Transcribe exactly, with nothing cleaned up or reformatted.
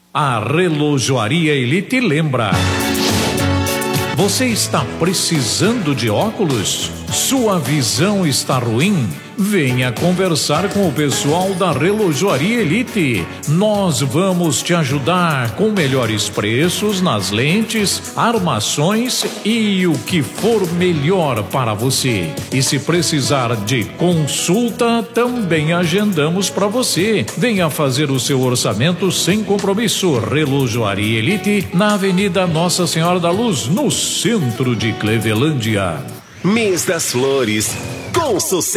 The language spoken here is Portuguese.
A Relojoaria Elite lembra. Você está precisando de óculos? Sua visão está ruim? Venha conversar com o pessoal da Relojoaria Elite. Nós vamos te ajudar com melhores preços nas lentes, armações e o que for melhor para você. E se precisar de consulta, também agendamos para você. Venha fazer o seu orçamento sem compromisso. Relojoaria Elite, na Avenida Nossa Senhora da Luz, no centro de Clevelândia. Mês das Flores, com sucesso.